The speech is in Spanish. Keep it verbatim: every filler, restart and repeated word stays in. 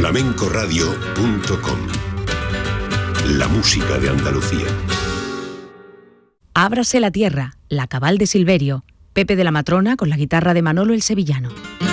flamenco radio punto com. La música de Andalucía. Ábrase la tierra, La Cabal de Silverio, Pepe de la Matrona con la guitarra de Manolo el Sevillano.